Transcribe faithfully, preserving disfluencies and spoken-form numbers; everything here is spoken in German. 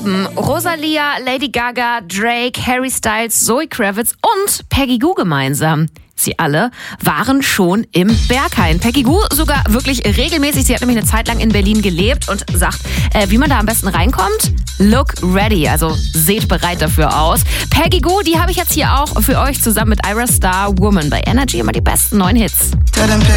haben Rosalia, Lady Gaga, Drake, Harry Styles, Zoe Kravitz und Peggy Gou gemeinsam. Sie alle waren schon im Berghain. Peggy Gou sogar wirklich regelmäßig. Sie hat nämlich eine Zeit lang in Berlin gelebt und sagt, äh, wie man da am besten reinkommt. Look ready, also seht bereit dafür aus. Peggy Gou, die habe ich jetzt hier auch für euch zusammen mit Ira Star, Woman bei Energy, immer die besten neuen Hits.